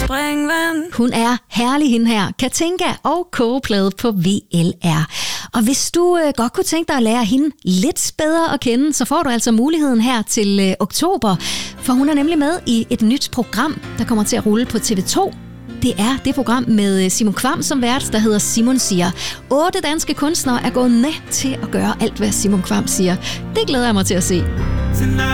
springvand. Hun er herlig, hende her. Katinka og kogeplade på VLR. Og hvis du godt kunne tænke dig at lære hende lidt bedre at kende, så får du altså muligheden her til oktober. For hun er nemlig med i et nyt program, der kommer til at rulle på TV2. Det er det program med Simon Kvam som vært, der hedder Simon siger. 8 danske kunstnere er gået med til at gøre alt, hvad Simon Kvam siger. Det glæder jeg mig til at se.